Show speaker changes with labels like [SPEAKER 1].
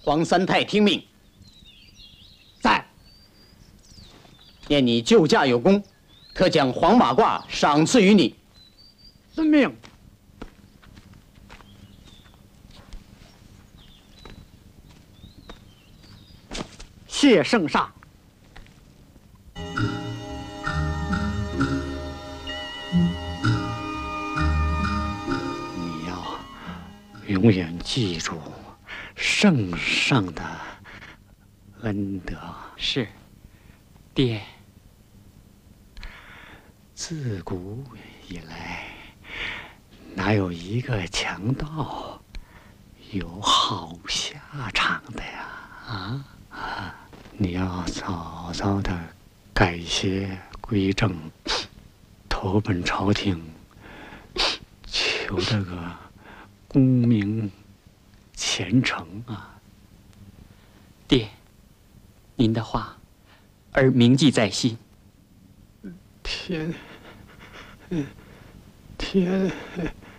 [SPEAKER 1] 黄三太听命。
[SPEAKER 2] 在。
[SPEAKER 1] 念你救驾有功，特将黄马褂赏赐于你。
[SPEAKER 2] 遵命。谢圣上。你要永远记住圣上的恩德。
[SPEAKER 3] 是，爹。
[SPEAKER 2] 自古以来，哪有一个强盗有好下场的呀？你要早早的改邪归正，投奔朝廷，求这个功名前程啊！
[SPEAKER 3] 爹，您的话，儿铭记在心。
[SPEAKER 2] 天